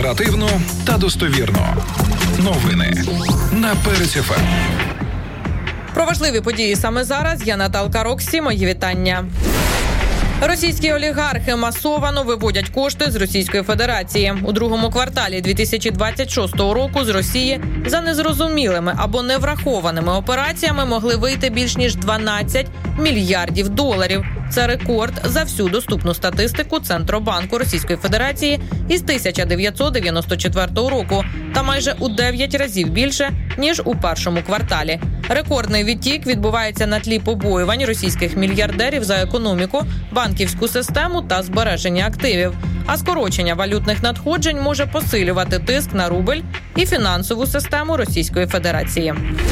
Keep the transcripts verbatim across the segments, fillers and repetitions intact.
Оперативно та достовірно. Новини на Перець еф ем. Про важливі події саме зараз. Я Наталка Роксі. Мої вітання. Російські олігархи масово виводять кошти з Російської Федерації. У другому кварталі дві тисячі двадцять шостого року з Росії за незрозумілими або неврахованими операціями могли вийти більш ніж дванадцять мільярдів доларів. Це рекорд за всю доступну статистику Центробанку Російської Федерації із тисяча дев'ятсот дев'яносто четвертого року та майже у дев'ять разів більше, ніж у першому кварталі. Рекордний відтік відбувається на тлі побоювань російських мільярдерів за економіку, банківську систему та збереження активів. А скорочення валютних надходжень може посилювати тиск на рубль і фінансову систему Російської Федерації.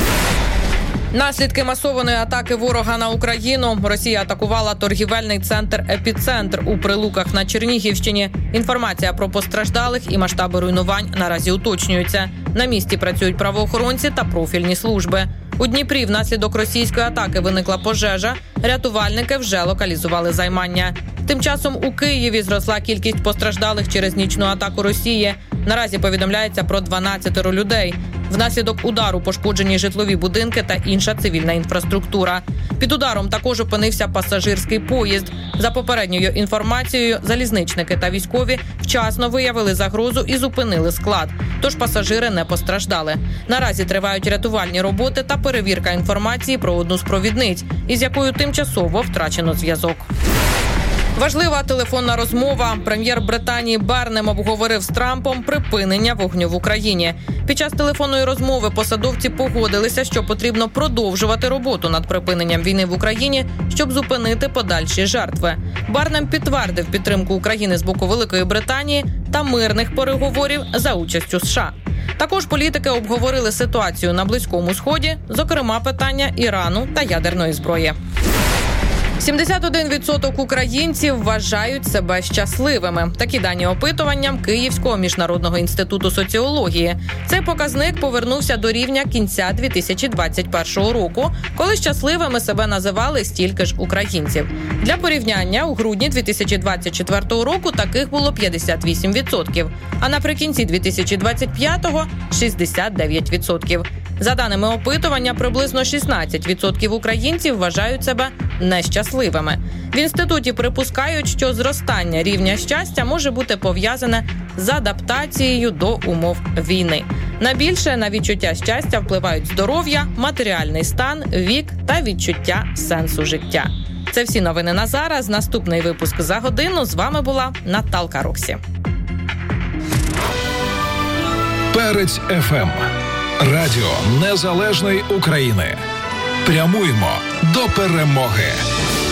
Наслідки масованої атаки ворога на Україну. Росія атакувала торгівельний центр «Епіцентр» у Прилуках на Чернігівщині. Інформація про постраждалих і масштаби руйнувань наразі уточнюються. На місці працюють правоохоронці та профільні служби. У Дніпрі внаслідок російської атаки виникла пожежа. Рятувальники вже локалізували займання. Тим часом у Києві зросла кількість постраждалих через нічну атаку Росії. Наразі повідомляється про дванадцять людей. Внаслідок удару пошкоджені житлові будинки та інша цивільна інфраструктура. Під ударом також опинився пасажирський поїзд. За попередньою інформацією, залізничники та військові вчасно виявили загрозу і зупинили склад. Тож пасажири не постраждали. Наразі тривають рятувальні роботи та перевірка інформації про одну з провідниць, із якою тимчасово втрачено зв'язок. Важлива телефонна розмова. Прем'єр Британії Барнем обговорив з Трампом припинення вогню в Україні. Під час телефонної розмови посадовці погодилися, що потрібно продовжувати роботу над припиненням війни в Україні, щоб зупинити подальші жертви. Барнем підтвердив підтримку України з боку Великої Британії та мирних переговорів за участю США. Також політики обговорили ситуацію на Близькому Сході, зокрема питання Ірану та ядерної зброї. сімдесят один відсоток українців вважають себе щасливими. Такі дані опитуванням Київського міжнародного інституту соціології. Цей показник повернувся до рівня кінця дві тисячі двадцять першого року, коли щасливими себе називали стільки ж українців. Для порівняння, у грудні дві тисячі двадцять четвертого року таких було п'ятдесят вісім відсотків, а наприкінці дві тисячі двадцять п'ятого – шістдесят дев'ять відсотків. За даними опитування, приблизно шістнадцять відсотків українців вважають себе нещасливими. В інституті припускають, що зростання рівня щастя може бути пов'язане з адаптацією до умов війни. На більше на відчуття щастя впливають здоров'я, матеріальний стан, вік та відчуття сенсу життя. Це всі новини на зараз. Наступний випуск за годину. З вами була Наталка Роксі. Перець еф ем. Радіо Незалежної України. Прямуємо до перемоги.